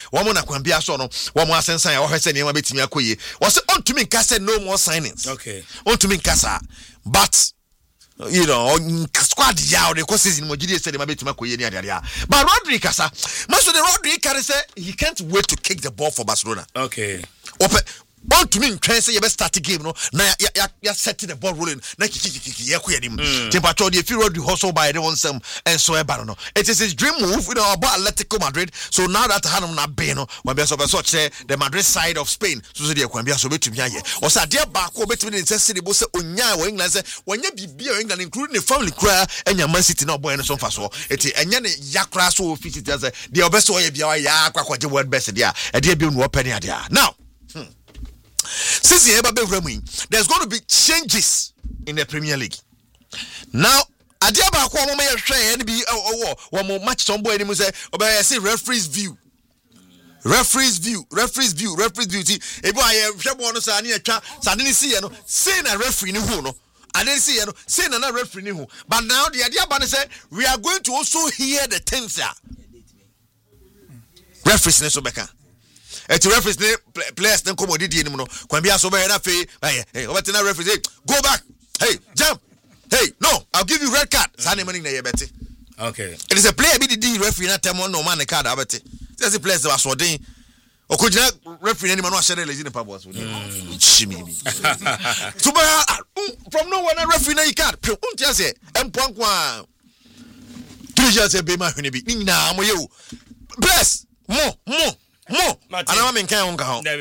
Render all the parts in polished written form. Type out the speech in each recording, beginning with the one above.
woman na kwambia so no woman asensan ya wohwese ne ma betimi akoye wo se on to me nka say no more signings okay on to me nka sa but you know squad ya the season mo gidi say de ma betimi akoye ni ade but Rodri kasa maso the Rodri carry say he can't wait to kick the ball for Barcelona okay on to me try say you best start the game no na ya set the ball rolling na kiki ya ko yanim temperature the period the hustle by the one some and so e ba no it is his dream move about Atletico Madrid so now that hanum na be no when be so say the Madrid side of Spain so the kwan bia so betumi aye o say de ba ko betumi dey say the bo say onya wa England say wonya bibia England including the family kra enya Man City na boy no so fa so eti enya ne yakra so fit say the obese o ye bia ya akwaje world best dia e de bi no open dia now since there's going to be changes in the Premier League. Now, Adiaba Kwamo may share NB one more match some boy anymore say referee's view. Referee's view. If I have one sani see say na referee ni who no. I didn't see say na referee ni who. But now the Adiaba say we are going to also hear the things referees ne so beka. Et referees players then come odidi nim no kwan bia so be na fe hey obetina referees hey go back hey jump hey no I'll give you red card sa na mani na ye beti okay it is a player be the referee na tell no man card abeti say the players was so den okojina referee ni man no share lazy na pabos shimi bi so from nowhere na referee na card untia say emponkwa 3 years be ma hwene bi ni na mo ye bless mo I'm in so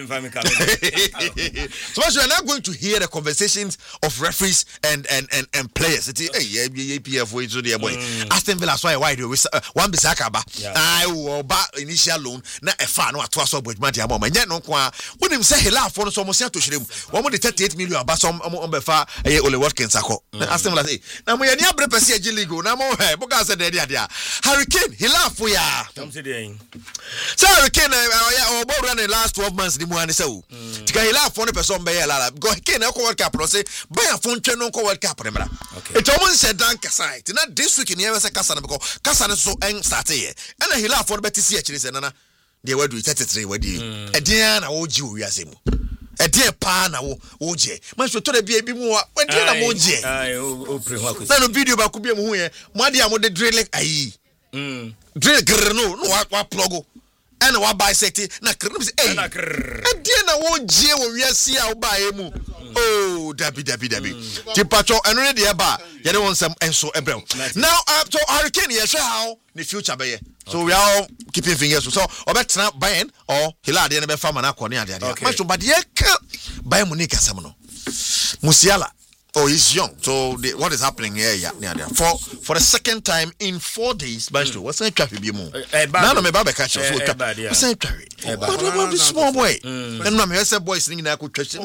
we're not going to hear the conversations of referees and players. It's APF way to the boy. Aston Villa so why do one bisaka ba I will ba initial loan na e fa no ato aso budget ma nya no kwa when him say he laugh for no so mo se to shirem one mo the 38 million ba so on be fa Ole Watkins akọ Aston Villa say na mo ye ni abre pese agi league na mo he boka say dey dia Hurricane he laugh for ya come say dey so Hurricane about run the last 12 months the money so tika he laugh for the person be la go Hurricane na ko World Cup no say buy a phone twen no ko World Cup remember it almost said dan kasa it na this week in here say kasa na because kasa na so en start here and he laugh for the better see actually say na dey we do 33 we dey e dey na wo ji o wiase mu e dey pa na wo je man so to the bia bi mu we dey na mo je o pre ho akosi na no video ba ku bia mu hu ye mo dey am dey drill ayi drill grr no wa plug and wa bisect na krem say eh na wo je wo wiase a wo ba emu oh dabi tipacho eno ne de ba ye de won sam enso ebrel now so Hurricane ye share how the future be so we are keeping fingers so obetra Bayern or Hilal de ne be fama na akọ ne ade match but ye ka Bayern Munich asem no Musiala oh he's young so what is happening here for the second time in 4 days Bastro what's that traffic be mo na no me ba be catch so what's that traffic but small boy and no me say boys ni na ko twetwe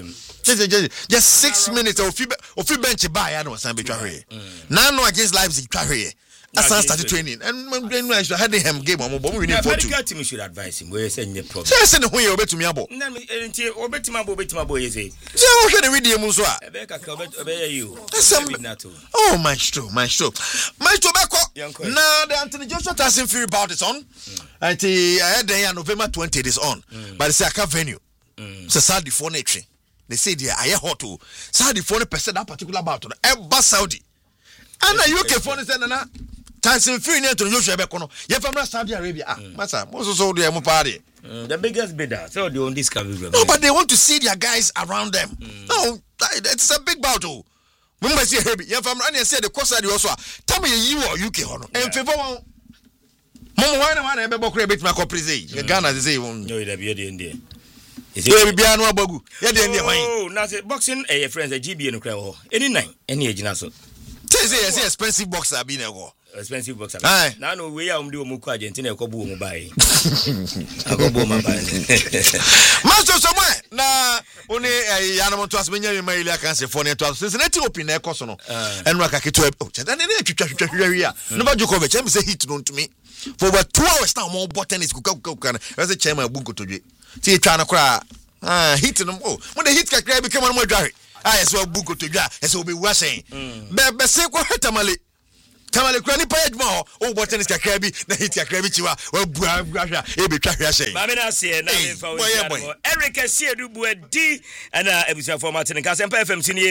just 6 minutes of bench buy ya no san be twahwe na no against Leipzig twahwe Asan started training and when I had him game on we need for two team should advise him we say no problem say no we obetumi abo na enti obetima abo yeze say we hwe the video mu so a ebe kaka obe you oh maestro beko now the Anthony Joshua Tyson Fury bout is on and I had November 20th is on but it's a venue so Saudi for nature they say they are hot to Saudi for percent that particular bout ever Saudi and UK for na Tyson Fury and Anthony Joshua beko no ye from Saudi Arabia massa most so dey mo party the biggest bidder so they on this cover no but they want to see their guys around them no it's a big bout oh remember see heavy ye from and say the course dey also tell me you or UK hono en favor one mama why na e be bokure betima ko prison Ghana they say no dey be dey ndie e bia no abagu ye dey ndie wan oh na say boxing friends GBA no kra ho any nine any agina so say expensive boxer be na go expensive boxer na no we ya umdi omuku Argentina ekobu omu bai akobu omu bai master somewhere na oni ya na monto asmenya we maili aka se for net since net open na ekoso no enra ka keto oh cheda ne twitwa wi a no ba Djokovic em say hit no ntumi for about 2 hours now more button is kuka as a chairman abunko todwe ti twa na kra hit no oh mo the hit kakra bi kama no dware yes we abunko todwa yes we be wasen be se ko hetamale tamale kura ni pa eduma ho o bo tennis kakra bi na hit kakra bi chiwa wa bua hwa e be twa hwa shen ma me na se na me fa wo Eric Asiedu Buadi ana ebusia format ne Kasempa FM sini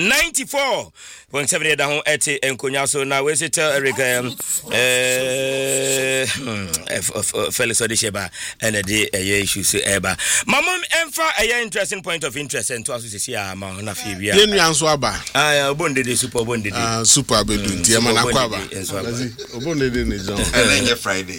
94.7 da ho ete enkonya so na we say tell Eric Felix Odisheba and the issues eba mamam emfa a interesting point of interest and to associate ma na fibia yenu anso aba obonde de super obonde de super bedu ntia mana kwaba obonde de ne John and Friday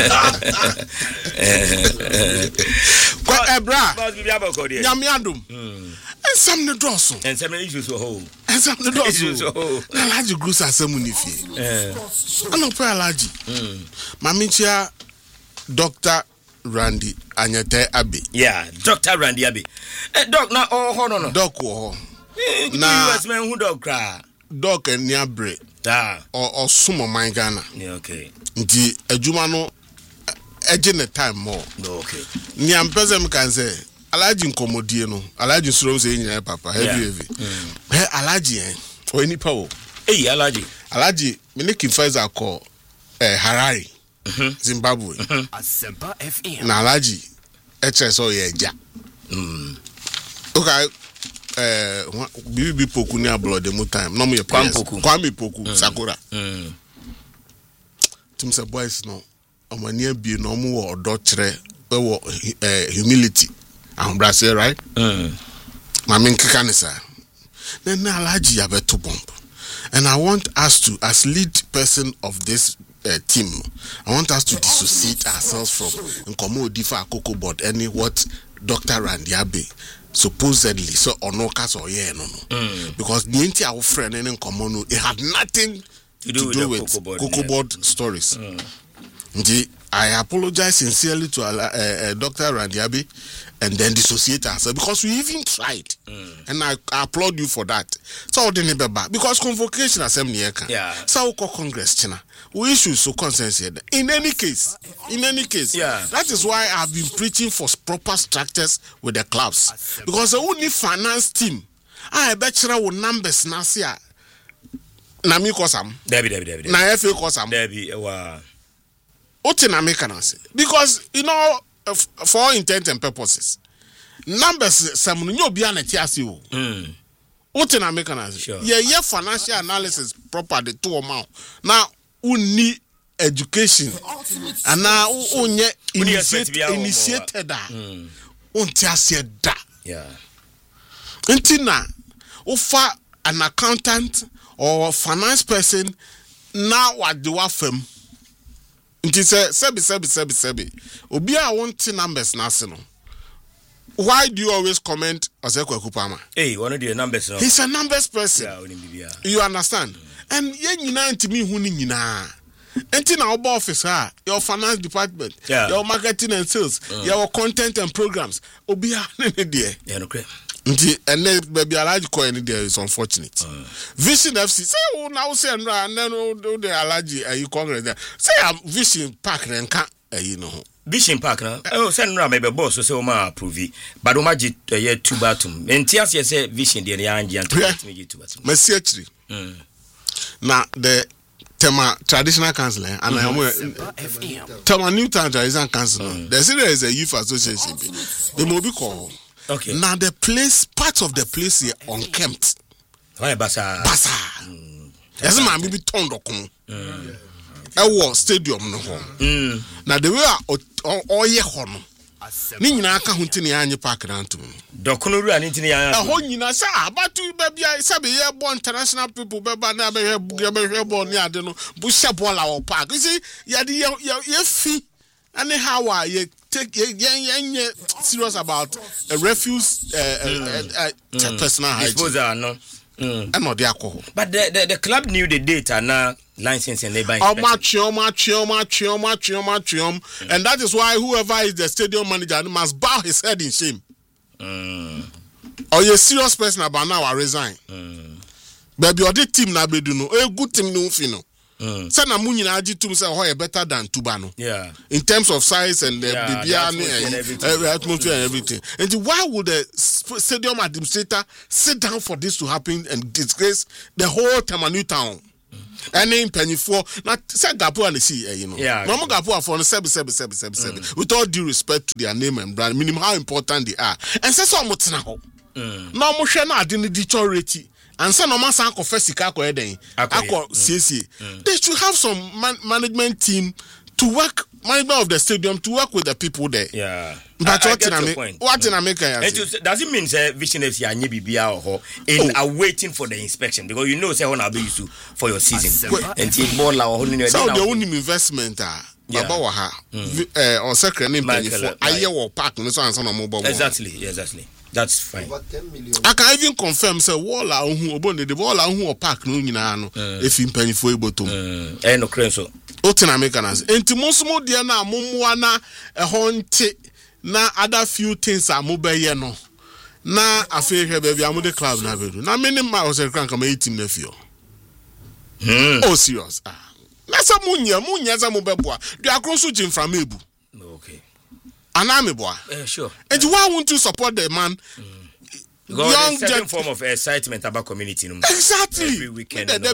kwa ebra nyame adom ensam ne doso ensam ne issues ho ensam ne doso na laji groups asemu ni fie ana pa laji maminchia Dr. Randy Anyete Abe. Yeah, Dr. Randy Abe. Doc na no. Doc wo. Na US man who doc cry. Doc en niabre. Da. O sumo man Ghana. Yeah, okay. Nti adwuma no the time more. Okay. Ni ampese m kan say alaji nkomodie no. Alaji surom say nyina papa heavy. He alaji o eni pa wo. Alaji. Alaji me ne Kinfaiza call Harare. Zimbabwe. Asempa FM. Na alaji so ye ja. Okay. Bibi poku ni ablo de mu time. No mo ye Kwame poku Sakura. Tim say boys no. Omani abi no mo wo odo kire wo humility. And Brazil right? Mama nkika ne sa. Na alaji ya beto bomb. And I want us to, as lead person of this team, I want us to dissociate ourselves from Nkomo Odifa Akoko board any what Dr. Randy Abe supposedly so onokas or no. Because the entire friend in Nkomo no, it had nothing to do with Cocoa board stories. I apologize sincerely to Dr. Randy Abe and then dissociate ourselves because we even tried. And I applaud you for that. So because convocation assembly so Congress China we issue so consensus in any case that is why I've been preaching for proper structures with the clubs because the only finance team I bet you will numbers nasia na mi kosam Debbie na FA kosam Debbie wow because for all intent and purposes numbers some no be an etiasi o Otina mechanism ye financial analysis proper the two amount now uni education and now unye initiated da untiase da untina offer an accountant or finance person now what do afem nti sebi obi a want numbers na se no. Why do you always comment Oseko Kupama? Hey, one of the numbers no. He's a numbers person. You understand? And ye nyina ntimi hu ni nyina. Enti na oba officer, your finance department, your marketing and sales, your content and programs. Obi a ne there. Yeah, no crap. Nti ene baby alaji ko any there is unfortunate. Vision FC say o na o say and then o the alaji ayi congress there. Say Vision Park renka ayi no. Vision Park na send no maybe boss so ma approve but o ma gi ye two batum. Enti as say Vision there ya anji anto me gi two batum. Mercy actually. Na the Tema traditional council and Tema New Town traditional council. There is a youth association. The Mobi call. Okay. Now the place, part of the place here unkempt. Why Basa? Yes, man, be turned okun. War stadium no home. Now the way all ye home. Ni nyina aka huntini anye park na ntum. Dokunuru ani ntini ya. Ho nyina sa abatu be bia sabe ye bo international people be ba na be hwe bo ni ade no. Bu shebola wo park. You see, ye fi ani how ye take ye serious about a refuse personal hygiene. Disposal no. Not the alcohol. But the club knew the data now license and labor inspection. And that is why whoever is the stadium manager must bow his head in shame. Or you're a serious person about now I resign. Baby, or the team na be do no a good team no fino. Send a moon in Ajitum say better than Tubano. Yeah. In terms of size and the atmosphere and everything. And why would the stadium administrator sit down for this to happen and disgrace the whole Tamanu town? Any penny for not said Gapo and see, you know. No more Gapo for 7. With all due respect to their name and brand, minimum how important they are. And say so much now. No more share not in the deteriorating. And some of my son confess CC. They should have some management team to work, management of the stadium to work with the people there. Yeah. But what in America? Does it mean Vision FC and BBA in awaiting for the inspection? Because you know, say when I'll be used to for your season. And so the only investment Baba or second name for Iowa Park, exactly. That's fine. I can even confirm say Walla who the Walla who park no if in penny for able to no crenso. Otin Americans. Enti most dia na mumwana honte na other few things are mobile no. Na afehwe baby amude club na bedu. Na many miles e crank am 18 na fio. Oh serious. Na sa munya za mobeboa. Do akronso jim from ebu. Okay. Anami boy. Sure. And why won't you support the man? Young certain form of excitement about community. Exactly. Every weekend. The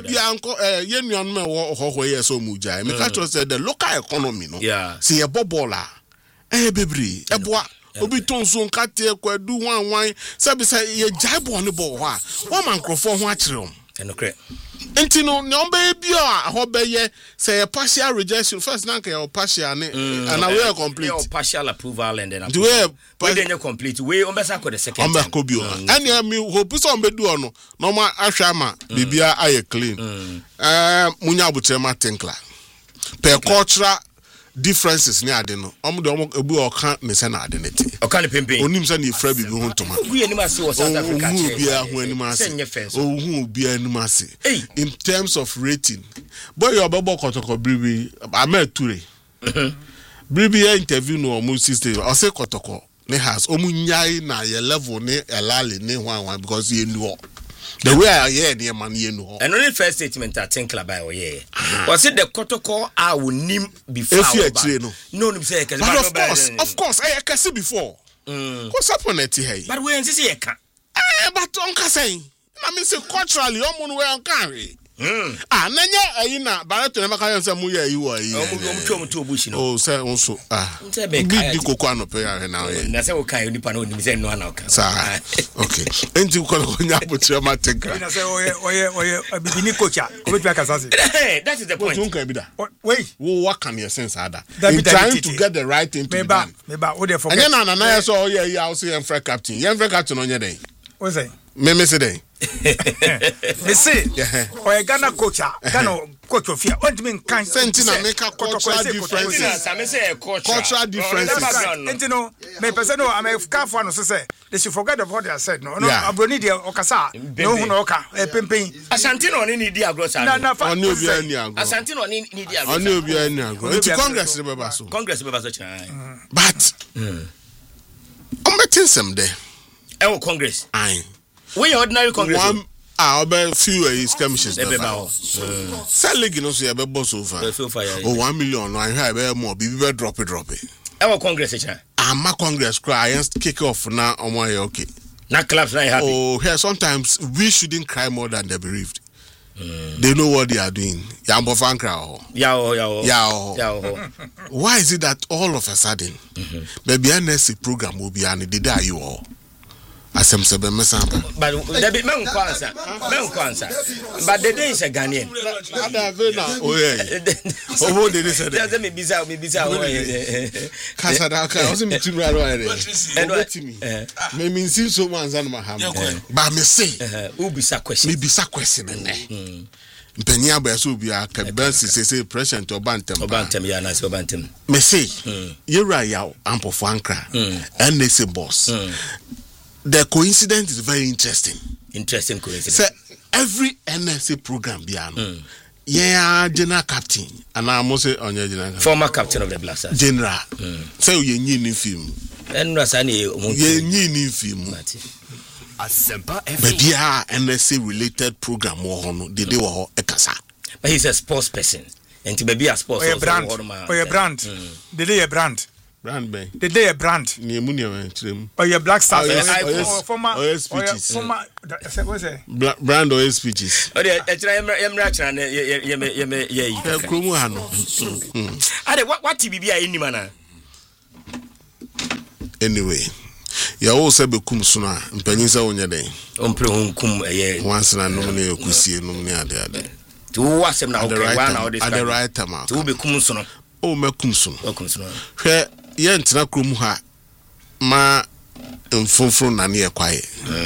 local economy, no. Yeah. See a bobola. Baby, a boy. Obi tonso nkate kwadu wan sabi say ye jaibo on the ball wa man crofo ho akire enokre enti no ne ombe bia ho beye say a partial rejection first na ka partial ne and we complete partial approval and then we then complete we ombesa ko the second ombe ko bi o and me hope so ombe du ono no ma ahwa ma bibia aye clean munya abutrema tinkla per cultural differences ni ade no omo ebu oka me se na ade neti oka ne pempen onim se na ifra bibi ho ntoma gu ani ma se wo South Africa che bia ho ani ma se hu bia ani ma se in terms of rating boy your bobo kotoko bribi amature bribi interview no omo sister o se kotoko ne has omu nyai na ye level ne elale ne hwan because ye know the way I hear the man you know. And only first statement I think about was it the protocol I will name before? No, of course, I can see before. What's happening here? But we insist you can. But Uncle saying, I mean, say culturally, I'm on carry. Nanya ayina barato na maka say muya yiwo ayi. Omu bush no. Oh, say also big koko anope ya na we. Na say wo kan onipa na oni say no na ka. Okay. Enti ko nya potre ma tenka. Na say oye bibini kocha. Ko betu aka sase. That is the point. Tunka bi da. Wait. Wo what can your sense ada? In trying to get the right thing to be done. Meba wo dey forget. Anya na ya so oye ya o say Enfra captain. Enfra captain onye den. What say? Me say den. Me say, or Ghana coach, Ghana coach of fear. What do you mean? Can't Sentina make a cultural differences. Cultural differences. And you know, my person, I'm a calf one. So say they should forget of what they said. No, Abronidia Okasa, no Oka, a pimping. Asantino ni dia grossa. On you be any Asantino ni dia. On you be any to Congress remember so. Congress remember so. But I'm betting some day. Oh, Congress. Aye. We ordinary Congress. One about few skirmishes. Sell league no so be boss over. So far. Oh 1 million I have more be drop it. Our Congress my Congress cry against kick off now on my okay. Now clubs not happy. Oh, here sometimes we shouldn't cry more than the bereaved. They know what they are doing. Yambo fan cry. Why is it that all of a sudden maybe NSC program will be an did you all? Asem sebe mesamba. But the men kwanza. But the day is a Ghanaian. Oh yeah. Oh what did they say? Doesn't me bizarre. Kasada ka o se me timi aro ere. Me mean so man zan ma ham. Ba me say. Who bisa question? Me bisa question ne. Mpenya ba so bia ka ben say president Obantem ya na say Obantem. Me say yera ya ampofo ankra. NSC boss. The coincidence is very interesting. Interesting coincidence. So every NSC program biano. Yeah, general captain. And I must say on your general. Former captain of the Black Stars. General. So you need film. And Rasani you need film. Asempa But yeah, NSC related program they were ekasa. But he's a sports person. And to be a sports brand. Brand. They a brand. Brand bay. The day a brand. Near Munia trim. Or your black stars. Former speeches. What's it? Brand oil speeches. Oh, yeah, I'm Ratchan. Krumuhano. What TBB in Nimana? Anyway, you all said become sooner, and Penisa on your day. Kum a year. Once and I nominate Kusi and nominate the other. To watch them now, at the right time. To be Kumsono. Oh, Mekumson. Where Yentina Krumuha ma in Funfron and near quiet.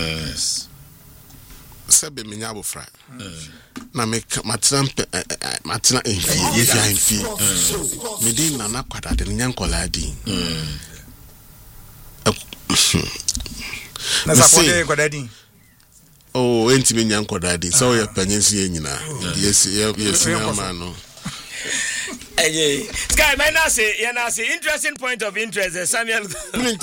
Sabe Minyabo Fry. Na make Matina in fee, if you are in fee. Medina Naquata, the Yankoladi. Oh, intimate Yankodadi. So your pennies here, yes, man. Sky, my Nasi, interesting point of interest, Samuel. Minute.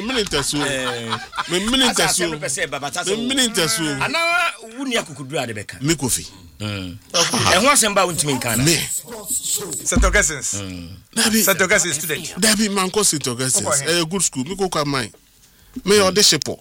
And now, Wuniaku could do the Becca. Mikofi. And what's about to me, can me? Satogasis. Satogasis today. Dabi Manco Satogasis. A good school. Miko come mine. May or the shepo.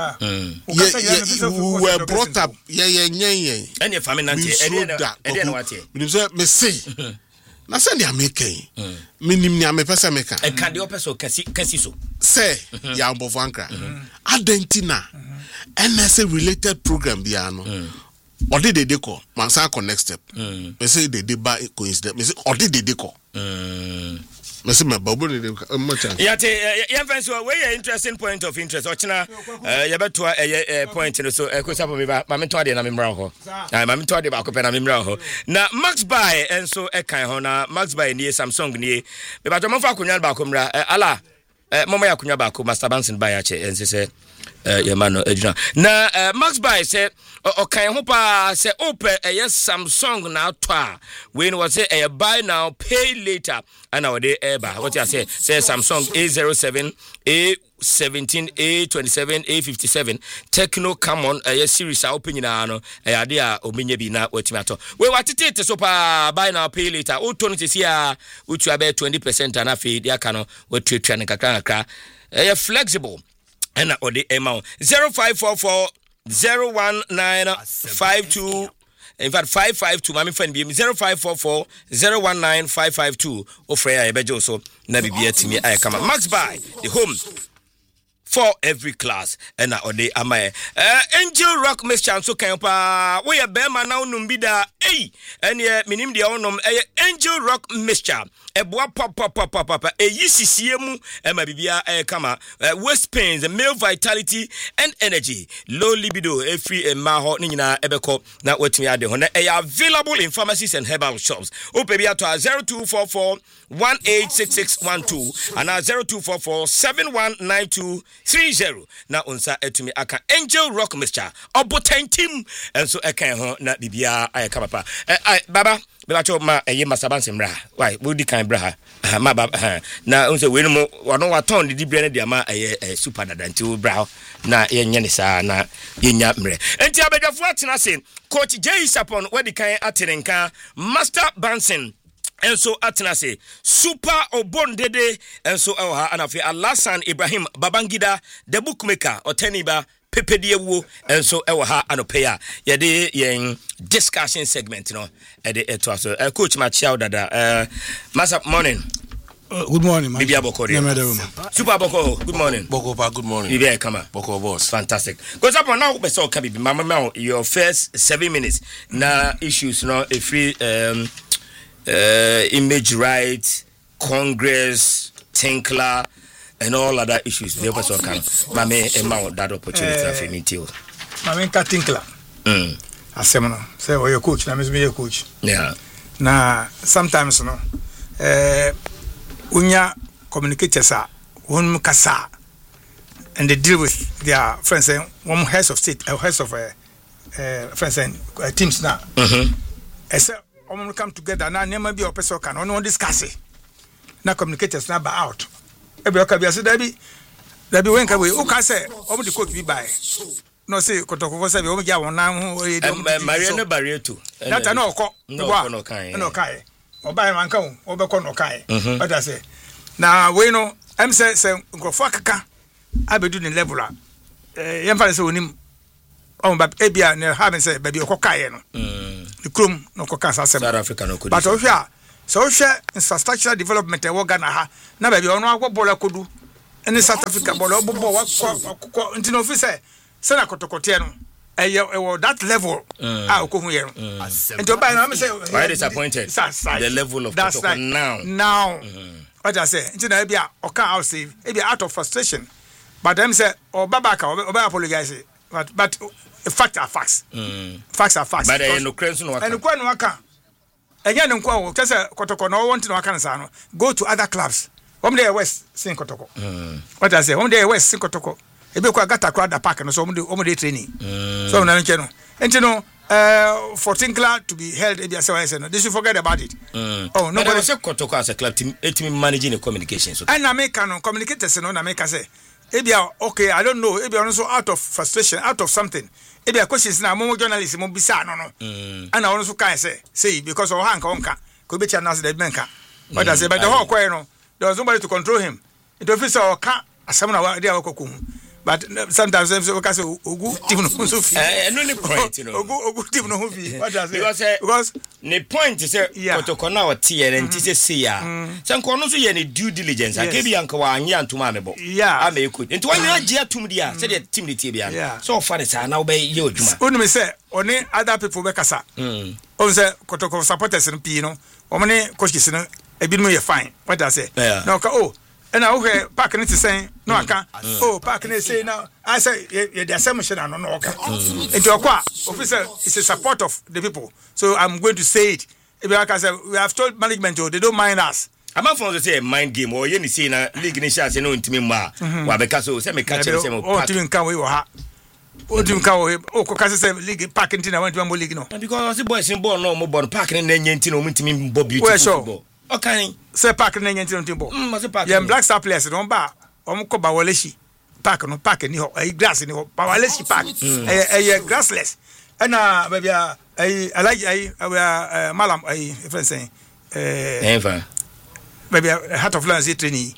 We were brought up. Yeah. And your family, and what you say. Na send ya making minim ni amepesa meka e kan de opeso kasi so say ya ambovankra adentina NSA related program bia no or did they call mansa connect step me say they by coincidence me say or did they call me say my babu dey much ya fence we interesting point of interest ochina ya beto point no so ko sapo me ba me to de na me mra ho ma me to de ba ko pe na me mra ho na Max Buy enso e kan ho na Max Buy ni Samsung ni me ba to mo fa akonya ba ko mra ala momo ya akonya ba ko Master Banson buy ya che ense se ya mano ejuna na Max Buy say o kan ho pa say open Samsung na to a we no say buy now pay later and our day eba what you say Samsung A07 A17 A27 A57 Tecno Camon series a open na no ade a omenye bi na watimi ato we watete so pa buy now pay later o to no see a utu abe 20% and afi dia ka no wetuatua ne kakra flexible and or the amount 0544 01952 in fact 552 mami friend be 0544 019552 ofreya ebejo so na bibia timi ayakama Max Buy the home for every class and or the amae Angel Rock mixture so kan pa we be ma na onum bi da and minim dia onom Angel Rock mixture eboa pop yisisie mu ma bibia kama waist pains male vitality and energy low libido free ma ho ni nyina ebeko na watimi ade ho na available in pharmacies and herbal shops o pe bia to 0244 186612 and 0244 719230 na unsa etumi aka Angel Rock mixture obotentim enso ekan ho na bibia ayeka papa baba cho ma Master Banson bra why we di kan bra ma baba na unse we no wono waton di bre na dia ma super dadanti bra na yenye ne sa na yenya mre enti abedafo atena sen coach Jay Sapon we di kan atenenka Master Banson enso atena se super obondede enso ha anafi Alasan Ibrahim Babangida the bookmaker oteniba pepediewo enso ha anopeya yede yen discussion segment no ede eto so coach Machiao dada Master morning. Good morning, man. Super Boko, good morning. Boko, good morning. Bibi kama. Boko boss. Fantastic. Because up now we saw Kabibi mama your first 7 minutes na issues no a free image rights, Congress, Tinkler, and all other issues. The opposite can. Mame amount that opportunity for me too. Mame ka Tinkler. Asemno. Say oh your coach. Na me your coach. Yeah. Na sometimes no. Unya communicators are one kasa, and they deal with their friends and one heads of state, heads of friends and teams now. As all come together now, never be a person can only discuss it. Now communicators now by out. Every okay, I said that be when can we? Who can say over the coach be by? No say Kotoko say we get one now. Mariano Barreto. That I know. No kai. Oba man kan obe kono kai but I say na we no am say nkrofo akaka abedu ne level a yemfa say onim ba ebia ne ha say ba bi okokaye no the krom no koka sa South Africa no but ohia so ohia infrastructure development e wo Ghana ha na ba bi ono agbobola kodu ene South Africa bola obobo wa ntino officer say na kotokote no that level okohu ye no nti oba na am say why disappointed the level of protocol now what I say nti na bia oka out say bia out of frustration but them say oba apologize but facts are facts facts are facts but no credit no waka enya no kwa wo say kotoko no want no waka nsa no go to other clubs dey west sin kotoko what I say dey west sin kotoko ebe kwa gata kwa da park no so dey training so na nche no enti no 14 club to be held ebia say no they should forget about it nobody say kotoko as a club team managing the communication so and America no communicators no na America say ebia okay I don't know ebia also out of frustration out of something ebia questions na mo journalists mo bisa no and I also can say because of hanka onka ko be channel the menka but I say but the whole kway no there was nobody to control him it officer oka asem na dia wakoku but sometimes we can say ogu team no so fi no ni point you know ogu team no fi what I say because the point is kotoko na o tie and nti say ya sanko no so ye ne due diligence akebi anka wa anya antuma amebo ameku nti wa nya gie atum dia say the team ni tie bia so far say na wo be ye odwuma onu me say oni other people be kasa on say kotoko supporters no pi no o me coaches no ebi no ye fine what I say no ka and I okay park ni say no aka park ni say now I say the assumption no okay into akwa officer is a support of the people so I'm going to say it if I can say we have told management they don't mind us I'm not going to say mind game or you say na league ni sha say no ntimi ma wa be ka so say me catch say mo park ntimi kan we wo ha ntimi kan we ko ka say league park ntimi na want to league no because the boys in ball no mo ball park ni na ntimi no ntimi bo beautiful football okay say park na nyanti no timbo yem black star players no ba ko ba waleshi park no park ni ho ai grass ni ho ba waleshi park grassless ana ba bia ai alaji ai malam ai friend say never ba bia heart of lions training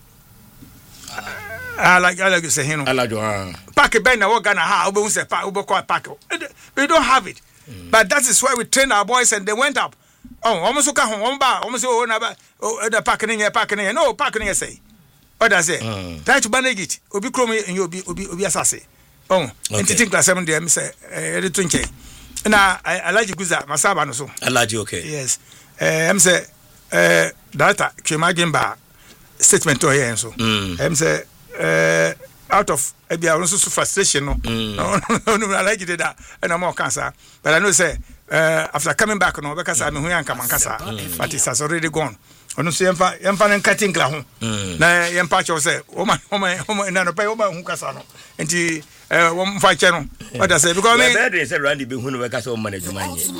I like you say hino park ben na wo Ghana ha obo say park obo call park we don't have it but that is why we train our boys and they went up almost ka hon ba almost na ba the park ni no park ni say what I say try to manage it obi krom in obi asase entity class 7 there me say editor nche na Alhaji Guza masaba no so Alhaji okay yes say data Chemagimba statement to here so say out of ebia also frustration no I like it that and I'm more cancer but I know say after coming back no because I'm here and kasa but it has already gone ono so yemfa na cutting kla ho na yempa cho say o ma na no pay o ma hu kasa no enti wo mfa che no what I say because me better say Randy be hu no kasa o manage man ye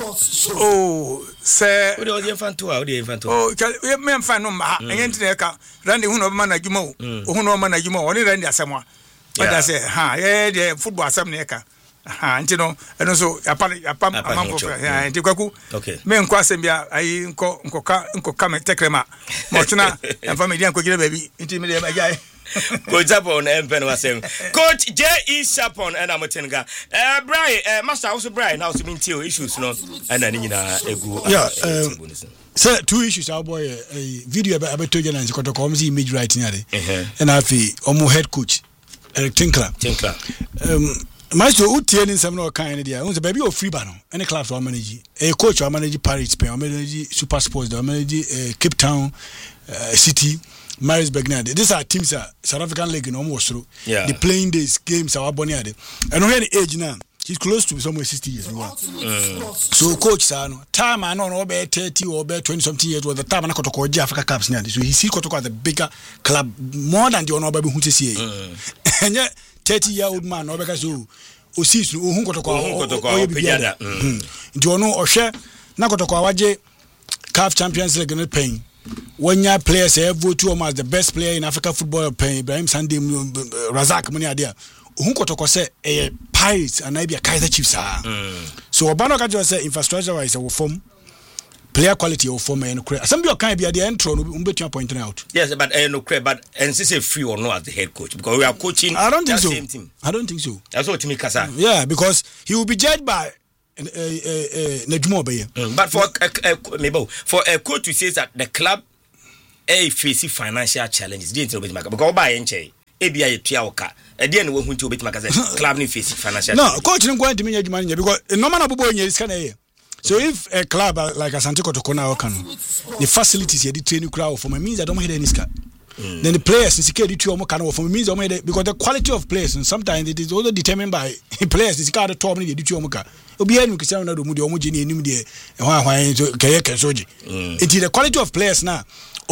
say o de yemfa to o de yemfa to me mfa no ma enti na ka Randy hu no manage ma o hu no manage ma o ni Randy asemwa what I say the football asem na ka nti no eno so apam nti kwaku me nko asembia ayi nko ka me tekrema mo tuna emfa me dia nko gire baby nti me dia bagai Coach Japon empen wasem Coach J.E. Chapon and Amotenga Brian Master also Brian now so mean issues no and na nyina egu so two issues our boy a video about to Janans Kotoko omzi image right nyade and afi omo head coach Eric Tinkler Master utie ni nsem na o kan ne dia unse baby o free ba no any club to manage a coach or manage Paris Spain or manage Super Sports or manage Cape Town City Marisburg now these are teams that South African league no almost through the playing days games our boni ade and when age now he's close to somewhere 60 years so coach sa no time I no be 30 or be 20 something years was the time na kotoko je Africa Cups now so he see kotoko as the bigger club more than the ono baby hu te see and 30-year-old man no because o sees no hu kotoko o pejada ndio no ohwe na kotoko awaje CAF Champions League no pain one year players have voted him as the best player in Africa football pain Ibrahim Sunday Razak money adia hu kotoko say Pirates and I be Kaizer Chiefs so obano ka just say infrastructure wise we form player quality of former and credit. Some people can't be at the intro, pointing out. Yes, but no credit, but and say free or no as the head coach because we are coaching. I don't think so. Same team. I don't think so. That's what Timmy Kasa. Yeah, because he will be judged by Nejmo Baye. But for a coach to say that the club facing financial challenges, didn't because by NJ, ABI Piaoka, at the end we went to bit club facing financial. No, coach didn't go into me because no man aboard is kind of. So if a club like Asante Kotoko now can the facilities here the training crowd for me means I don't hear any scar. Then the players in security to can for me means because the quality of players and sometimes it is also determined by players is got the top the to omuka. Obi enu kisa na do mu de omugini enim de hwan so kayeke soji. It is the quality of players now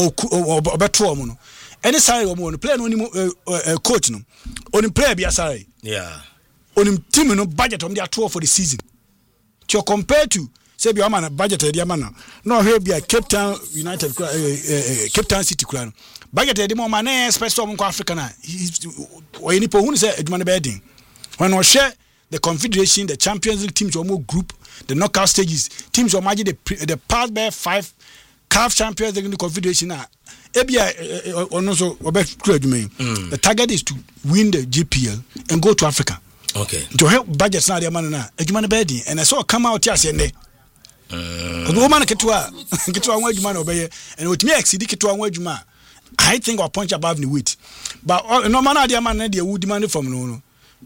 obeto omo no. Any side omo no player no ni coach no. Oni player bi asare. Yeah. Oni team no budget on their tour for the season. To compare to say be man budget e man no here be Cape Town United Cape Town City kran budget e man na special from Africa na we ni po hu say aduma na bedding when we share the confederation the Champions League teams almost group the knockout stages teams or imagine the past by 5 CAF Champions League in the confederation na e be ono so obe kura aduma the target is to win the GPL and go to Africa. Okay. To help budgets now, the man na adwuma na bedi, and I saw come out here say ne. The woman ketwa one adwuma na obeye, and with me exceed ketwa one adwuma. I think I'll punch above the weight. But no man the man na dey would demand from no.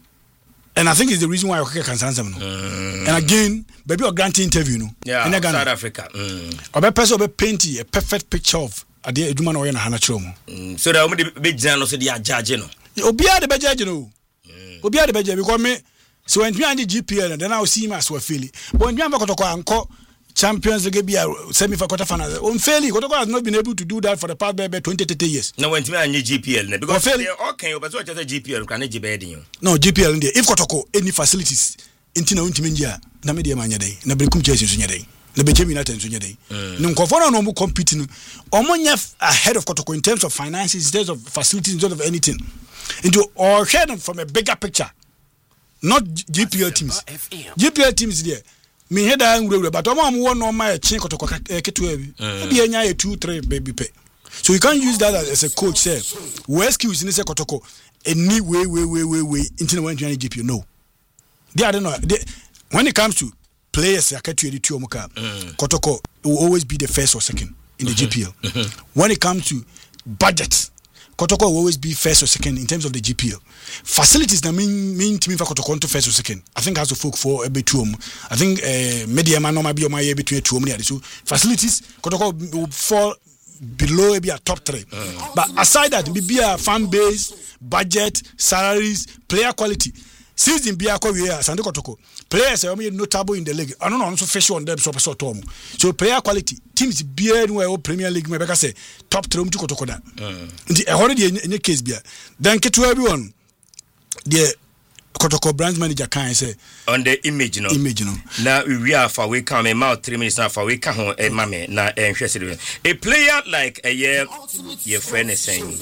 And I think it's the reason why I can answer no. And again, baby or grant interview no. Yeah, in South Africa. Obe person obe paint a perfect picture of ade adwuma na oye na hana chromo. So that we be no so they are judge no. Obi a the judge no. Obi a the budget because me so when you the GPL then I will see him as well feel it. But when you have anko Champions League be semi quarter final on fairly Kotoko has not been able to do that for the past 20-30 years. No when you GPL because okay but what GPL can you no GPL there if Kotoko any facilities intina untimenja na media manya day na brekum Chelsea so nyadai na Bechem United so nyadai no nkofo no mo compete no omonya ahead of Kotoko in terms of finances in terms of facilities in terms of anything into or head from a bigger picture not GPL teams GPL teams there me head angry but am won no my chin Kotoko ketu bi enya 2-3 baby pay so you can't use that as a coach say we excuse ni say Kotoko any way into the one GPL no they are not when it comes to players aketu editu omuka Kotoko will always be the first or second in the GPL when it comes to budget Kotoko will always be first or second in terms of the GPL. Facilities that mean team for Kotoko to first or second. I think has to folk for a bit too. I think media man no be on my between 2 million. So facilities Kotoko will fall below maybe a top 3. But aside that, be a fan base, budget, salaries, player quality. Season be a Asante Kotoko. Players are notable in the league. I don't know also face on them so Tom. So player quality teams be anywhere Premier League maybe I say top 3 to Kotoko da. Already in a case be. Then get to everyone. The Kotoko brand manager can say on the image no. Now we are for we come about 3 minutes now for we can home mame na interested. A player like a year your friend is saying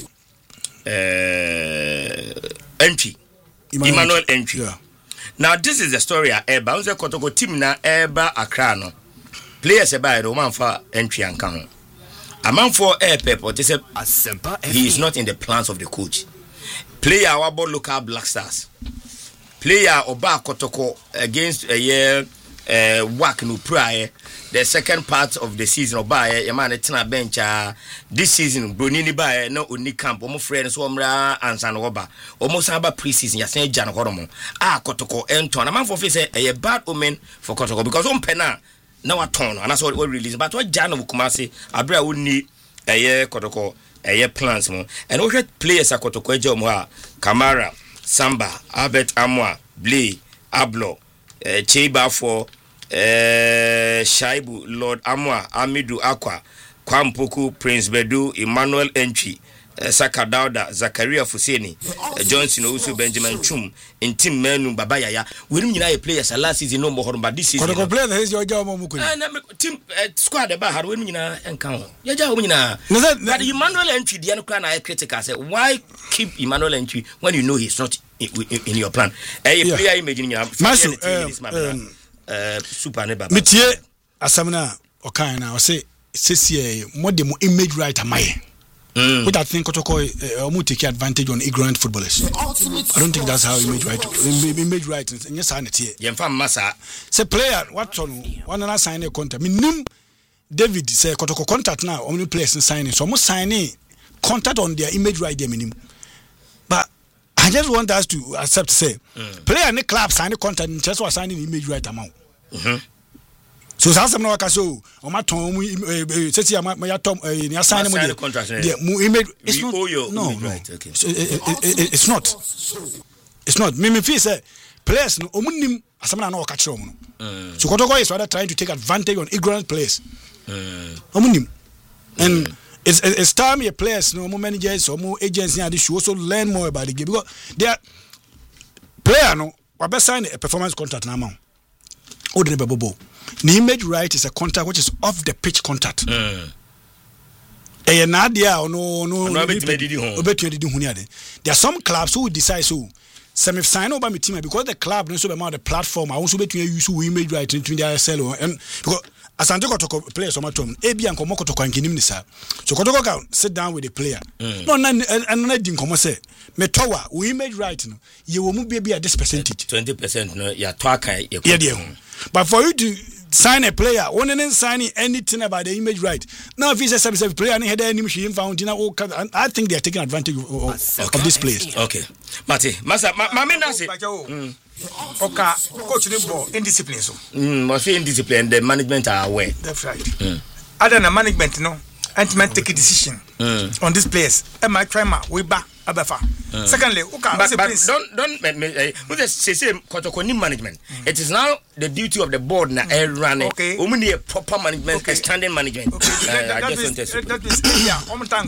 entry Emmanuel entry. Yeah. Now this is the story at Eba. Unse Kotoko team na Eba Accra no. Players eba the man for entry and count. A man for air pepper. They say he is not in the plans of the coach. Player our local Black Stars. Player Oba Kotoko against a year work no prior. The second part of the season Oba a man at Tina bench this season Brunini by no uni camp almost friends Omra and San Oba almost about pre-season ya say Jan Horomo Kotoko Anton a man for face a bad omen for Kotoko because on Pena now a ton and that's what we release but what Jan Kumasi Abra would need a year Kotoko a year plans mo and we players at Kotoko Jomwa Kamara Samba Albert Amwa Blee Ablo Cheba for Shaibu Lord Amwa Amidu Akwa Kwampoku Prince Bedu Emmanuel Entry Saka Dauda Zakaria Fuseni Johnson Osu Benjamin Chum in team menu Baba Yaya we didn't players last season no more but this season Kotoko players is your job team squad about had when encounter your job but Emmanuel Entry the other critical say why keep Emmanuel Entry when you know he's not in your plan player imagine your super neba Mitie Asamna okay now say more the image right am I. Which I think Kotoko take advantage on ignorant footballers. I don't think that's how image right and yes I here. Say player what on one another sign a contract. Minim David say Kotoko contract now only players signing. So almost signing contact on their image right there minimum. But I just want us to accept say player in the club sign a contract and just was signing image right amount. So some no so o ma ton say my tom you sign the contract yeah image it's not no right okay it's not me feel say players no omunim asam na no ka kire omu no so Kotoko is rather trying to take advantage on ignorant players omunim and it's time your players no more managers or more agents and they should also learn more about the game because they are player no we be sign a performance contract now man o de bebo. The image right is a contract which is off the pitch contract. No. There are some clubs who decide so. Some if sign over my team because the club knows about the platform. I also bet you use image right into their sell and because as I talk players on my tom, AB and Komoko to Kankinim Nisa. So Kotoko can sit down with the player. No, and I didn't come say. Metowa, we image right. You will be at this percentage. 20%. No, you're talking. Yeah. But for you to sign a player, one and signing anything about the image right. Now, if he's a service player and he had any machine found, I think they are taking advantage of this place. Okay. Mate, Masa, okay, coach Nimbo, indiscipline. So. Must be indiscipline, the management are aware. That's right. Other than management, no, and take a decision on this place. Am I trying my way back? Secondly, but don't say Kotoko management. It is now the duty of the board now running. Okay. Only a proper management, a standing management. That is yeah.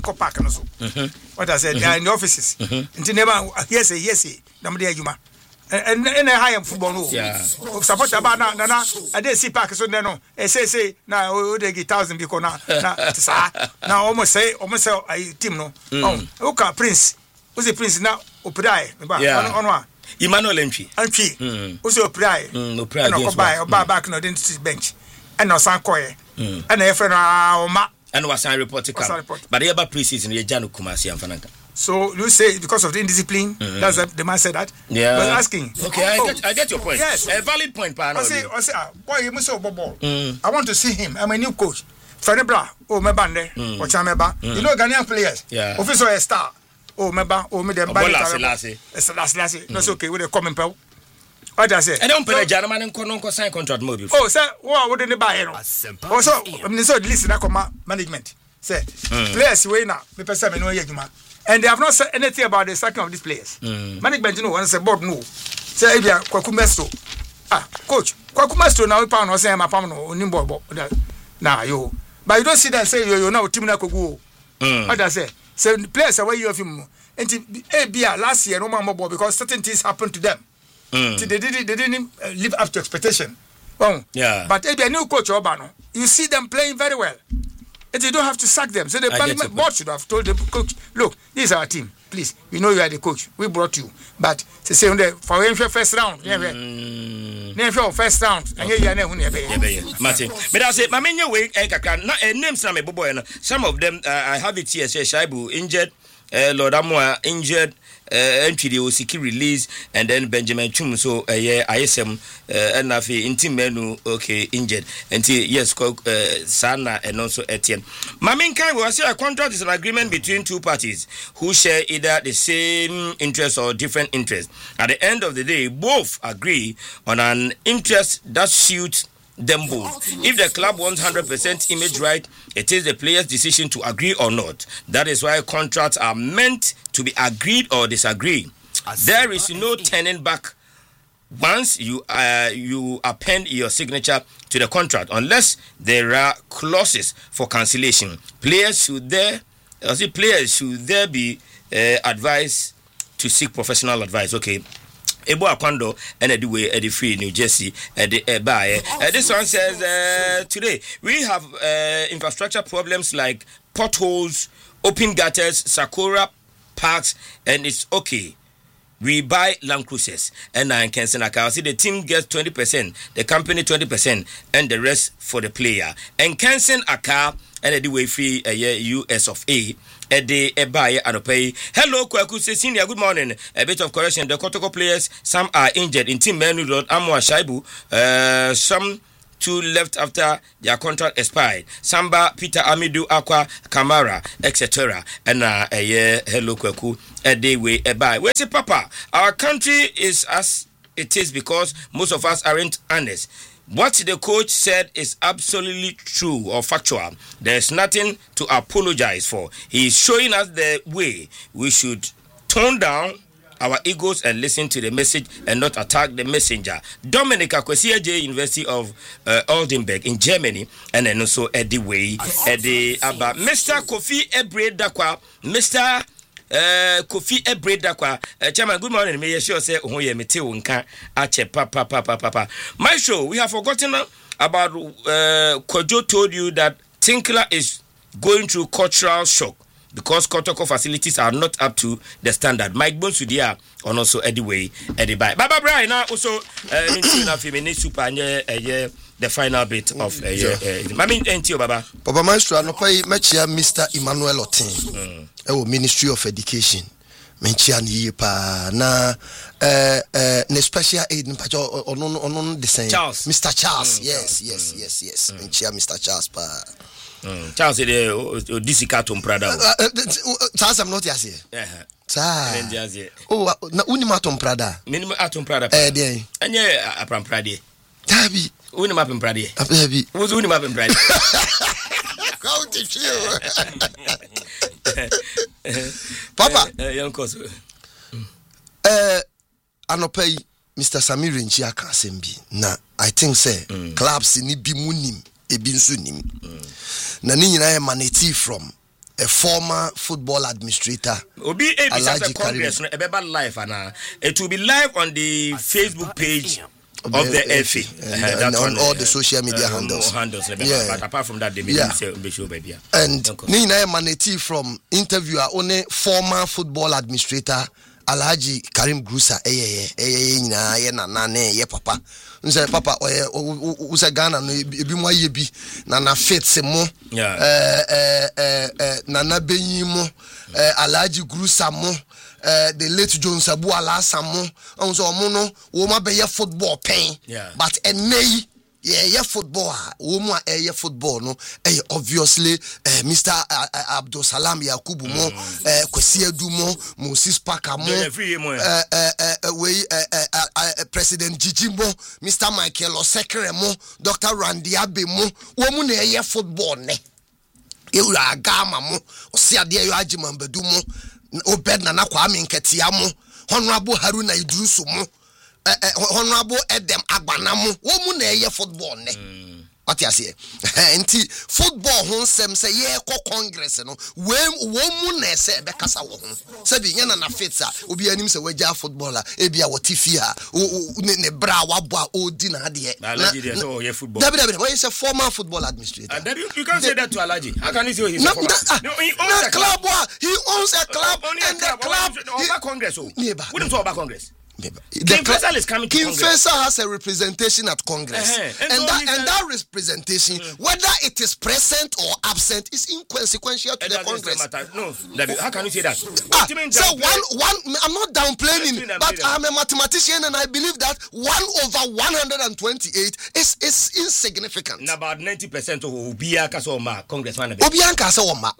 What I said, they are in the offices. Until never yes. Nobody Juma. And I high football no. Yeah. Support about now. I didn't see Park so no. Say now they get 1,000 because now almost say a team no. Okay, Prince. Who's the Prince now? Oprai. On Emmanuel Entry. Who's Oprai? Oprai. No, buy back no didn't bench. And no Sankoye. And a friend Oma. And was I reported. But the other preseason, the Janu Kumasi and Fanaka. So you say because of the indiscipline, that's the man said that. Yeah. But asking. Okay, I get your point. Yes. A valid point, Pano. I say, boy, you must ball. I want to see him. I'm a new coach. Fanebra, my bande, or Chameba. You know Ghanaian players. Yeah. Officer a star. Me them Lassie. That's okay with a common pel. What I say? I don't pay a gentleman and Kononko sign contract mobile. Oh, sir, what wouldn't they buy? Also, I'm so listen to management. Say, players way now, and they have not said anything about the sacking of these players. Management, you know, once a board no. Say, Kwakumesto. Coach, Kwakumesto now, pound or say, my pound or Nimbo. Nah, you. But you don't see that say you're now Timina Kogu. What I say? So players away you of him. And last year no more because certain things happened to them. They didn't live up to expectation. Yeah. But a new coach Obano, you see them playing very well. And you don't have to sack them. So the management board should have told the coach, look, this is our team. Please, you know you are the coach. We brought you. But to say for first round, first round, and here Martin. But I say, my main way, names some of them I have it here. Shaibu injured, Lord Amoa injured. Entry the OCK release and then Benjamin Chum so ISM and Nafi Intim Menu okay injured until yes Sana and also Etienne. Maminka was a contract is an agreement between two parties who share either the same interest or different interests. At the end of the day, both agree on an interest that suits them both. If the club wants 100% image right, it is the player's decision to agree or not. That is why contracts are meant to be agreed or disagree. There is no turning back once you append your signature to the contract, unless there are clauses for cancellation. Players should there be advised to seek professional advice. Okay. Ebo Akwando and the way at the free New Jersey at the buy. This one says today we have infrastructure problems like potholes, open gutters, Sakura parks, and it's okay. we buy Land Cruisers. And Kenson Aka, see the team gets 20%, the company 20%, and the rest for the player. And Kenson Aka, and the way free a US of A. A buy and pay. Hello, Kwaku Senior. Good morning. A bit of correction. The Kotoko players, some are injured in Team Menu Road, Amwa Shaibu. Some 2 left after their contract expired. Samba, Peter Amidou, Aqua, Kamara, etc. And hello, Kwaku. A day way a buy. Where's it, Papa? Our country is as it is because most of us aren't honest. What the coach said is absolutely true or factual. There's nothing to apologize for. He is showing us the way we should tone down our egos and listen to the message and not attack the messenger. Dominic Akwesi J University of Oldenburg in Germany, and then also Eddie Way, Eddie Abba, Mr. Kofi Ebre Dakwa, Mr. Kofi Ebre Dakwa, Chairman. Good morning. May you sure say Oye Mete Unka Ache Papa. My show, we have forgotten about Kojo told you that Tinkler is going through cultural shock because Kotoko facilities are not up to the standard. Mike Bonsudia on also Eddie Way, Eddie Bye. Baba Brian now also super the final bit of Baba. Papa Maestro no pay mechia Mr. Emmanuel Otin. Ministry of Education. Menchia ni pa na ne special aid on the same Charles. Mr. Charles. Yes. Menchia Mr. Charles pa. Charles the DC Cartoon Prada. Charles I'm not here. Yeah. Oh, na Unimatum Prada. Minimum Atom Prada. Anye Apram Prade. Tabi. Unimapin Prade. Tabi. Who's Unimapin Prade? How did you? Papa. Anopay Mr. Samir Nchi akasembi. Na I think say clubs ni bi munim ebi nso nim. Na ni nyina emanate from a former football administrator. Obi Alaji Congress no ebeba live ana. It will be live on the Facebook page of the FA and on all the social media handles. But apart from that, they may say show baby. And ni nyina emanate from interviewer only former football administrator Alhaji Karim Grusa nyina ye nana ye papa nse papa usa Ghana no ebi mo aye bi na fit se mo nana benyi mo Alhaji Grusa mo the late John Sabu Alasa mo onso mo no wo ma be ye football pen but enei football wo football no obviously Mr. Abdul Salam Yakubu mo Kwesi Edu mo Moses Parker mo President Gigi mo Mr. Michael Osekere mo Dr. Randy Abe mo wo mu na football ne ewura agama mo osiade ayo agimambedu mo Obed Nana Kwame Nketia mo Honorable Haruna Idrusu mo Honorable Edem Agbanamo wo mu na football ne what you say enti football ho nsem say ye ko congress no wo mu na say be kasa wo ho say bi nya na fitsa obi anim say wagya footballer e bia wotifi ha ne bra wabo a odi na de football David say former football administrator you can't say that to Alaji. How can you say he's a former he owns a club he owns a club and the club over congress we don't talk about congress. King Faisal is coming to King Faisal has a representation at Congress, and that representation, whether it is present or absent, is inconsequential to the Congress. No, how can you say that? So I'm not downplaying, but I'm a mathematician, and I believe that 1/128 is insignificant. About 90% of Obianka Soma congressman. Obianka Soma.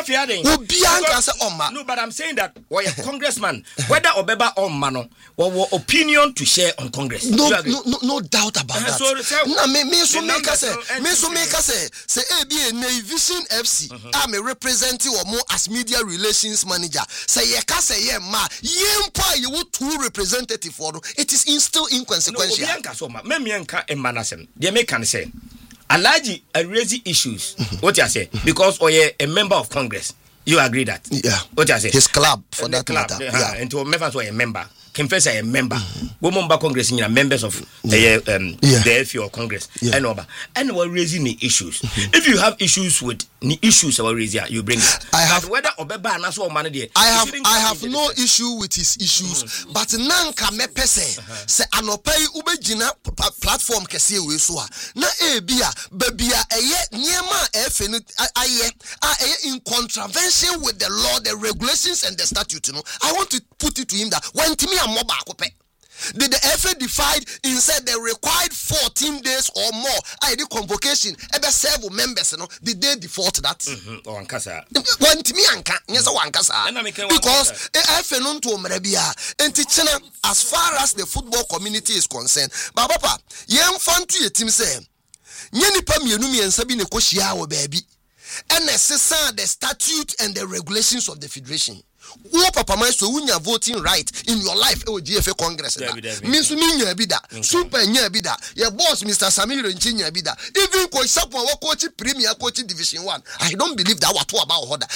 No, but I'm saying that congressman, whether Obeba or Mano. Or opinion to share on Congress. No doubt about that. Na me so make say Vision FC. I'm a representative or more as media relations manager. Say ye ka say ye ma yempa you two representative for it is still inconsequential. No so ma me nka emanasem. They make can say Alaji raise issues. What you say? Because a member of Congress. You agree that? Yeah. What I say? His club for that club, matter. Yeah. And to members were a member. Confess a member. Women back Congress in members of the FU or Congress. And we're raising the issues. If you have issues with the issues our raise, you bring it. I have whether Obeba and also money. I have no issue with his issues, but nanka me pese se anopai ubegina platform kese we so na ebia babia eye niema efe no aye in contravention with the law, the regulations and the statute. I want to put it to him that when to me did the FA divide in said they required 14 days or more? I did convocation. Ever several members, did they default that? Or Ankasa. When to me, yes, Ankasa. Because FA non to Mrebia and teaching as far as the football community is concerned. But Papa, young fan to your team say, Yenny Pamianumi and Sabine Koshia, baby. And necessary the statute and the regulations of the federation. Who papa man so when you voting right in your life GFA Congress means me bida super nya bida your boss Mr. Samir Nchinya bida even coach Sapon coach Premier coach Division 1 I don't believe that what about order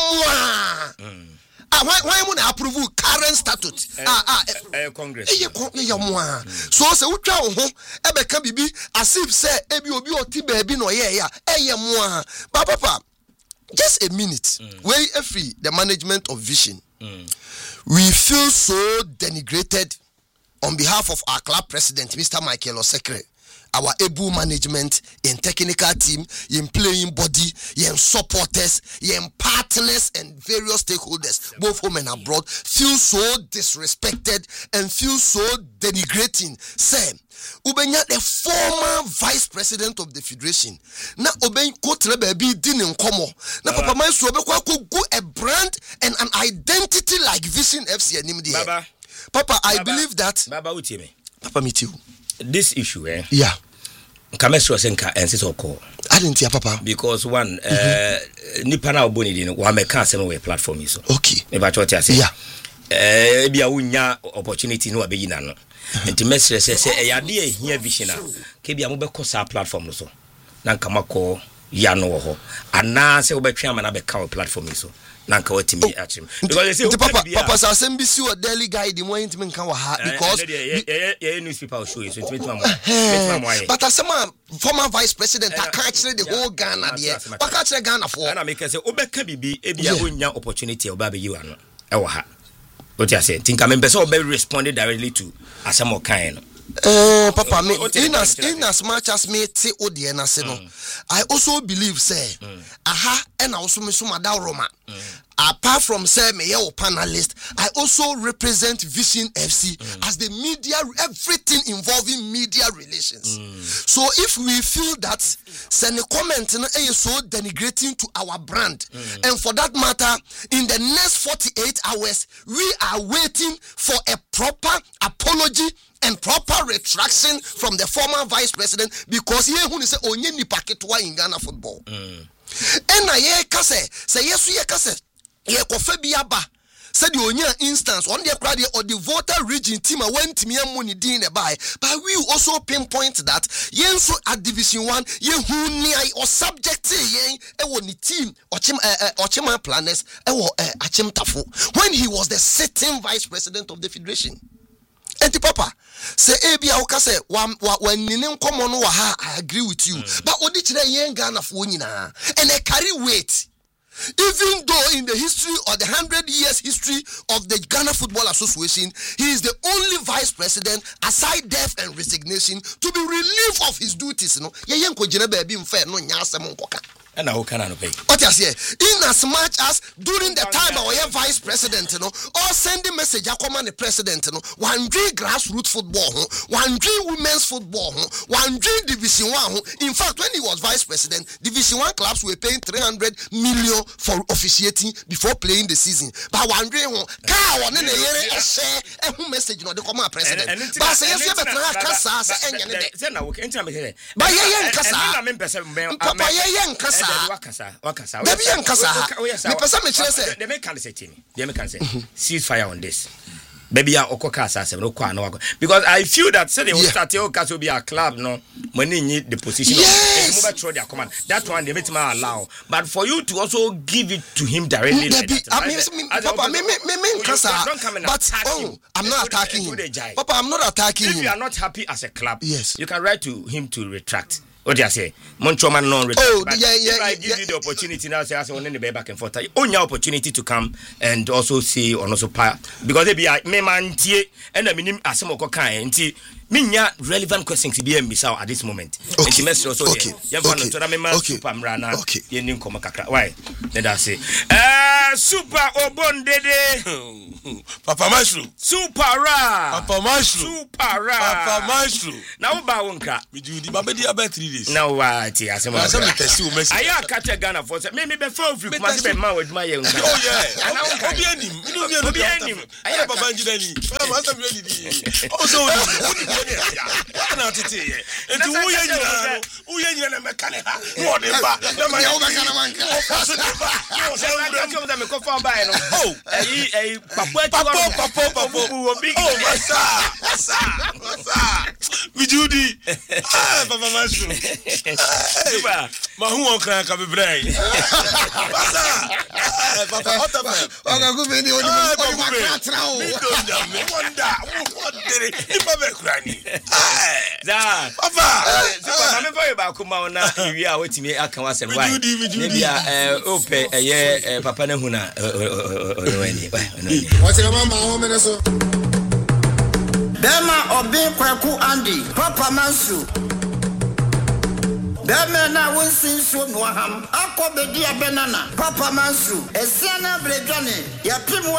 why mun approve current statute Congress so say utwa ho e be ka bibi as if say ebi obi oti baabi no ye ya but papa just a minute. Where every the management of Vision, we feel so denigrated on behalf of our club president, Mr. Michael Osekre, our able management, in technical team, in playing body, in supporters, in partners and various stakeholders, both home and abroad, feel so disrespected and feel so denigrating. Say, Ubenya, the former vice president of the federation. Na Ubenya kotre baby din in komo. Na Papa man so be kwa go a brand and an identity like Vision FC animdi. Baba. Papa, I believe that. Baba, uti me. Papa, me too. This issue, Yeah. Kamesro senka ensiso call. I didn't hear Papa. Because one, nipa na oboni din wa meka asem we platform iso. Okay. Eba chote ase. Yeah. Bia unya opportunity no abegina no. Enti mesre se eyade ehia Vision a ke bia mo be kosa platform no so. Na nkama ko ya no ho. Ana se obetwe ama na be ka platform iso. Nanka watimi achim because they say Papa Sasembisi or daily guide the more intimate can because newspaper show you so but as a former vice president I can't say the whole Ghana there but can't say Ghana for and I make say obeka bibi ebia onya opportunity oba be you ano e wo ha what you say think I mean person be responded directly to asamo kan Papa, in as much as me say Odiana Seno, I also believe say aha and also Misumada Roma. Apart from say me panelist, I also represent Vision FC as the media, everything involving media relations. So if we feel that send a comment is so denigrating to our brand, and for that matter, in the next 48 hours, we are waiting for a proper apology and proper retraction from the former vice president because he who say onye ni paketwa in Ghana football. And na ye kase say yesu ye kase ye kofa bia ba said the onya instance on the crowd or the voter region team went me money din by but we also pinpoint that yenso at Division 1 ye who ni or subject yen e woni team ochima planners e wo achim tafo when he was the sitting vice president of the federation. Enti Papa say ebia woka say when nine nkomo no wa ha I agree with you but odi kire yen Ghana fo nyina and they carry weight even though in the history or the 100 years history of the Ghana Football Association he is the only vice president aside death and resignation to be relieved of his duties yen ko gina ba bi mfa no nya asem nkoka. And I can pay. What you say? In as much as during the time I was vice president, or sending message, I command the president, one dream grassroots football, one dream women's football, one dream Division 1. In fact, when he was vice president, Division 1 clubs were paying 300 million for officiating before playing the season. But one dream, car on the year, a message, no, the command president. But say, yes, but I can't say, Wakasa. Me person me say. They make say ceasefire on this. baby a okoka asase no kwa no because I feel that say they will start your case be a club no money need the position of move through their command that one they make allow but for you to also give it to him directly Papa but I'm not attacking him. Papa, I'm not attacking him. If you are not happy as a club, yes, you can write to him to retract. What do you say? Montroman non-retract. If I give you the opportunity now, say I want to back and forth. Only opportunity to come and also see or also because they be a man and I mean as some kind. Minya relevant questions to be at this moment. Okay. Why? Then I say, Super Obondede, Papa Maestro, Super Ra, Papa Maestro, Super Ra, Papa Maestro. Now Bawonka, we do the baby about 3 days. Now what? I catch a gunner for maybe before you must be man with my young. Oh yeah, I Papa Nehuna. Dema obi kwaku Andy, Papa Mansu. Dema na winsin so no ham. Akọ bedi abenana, Papa Mansu. Esiana bredwane, ya pimu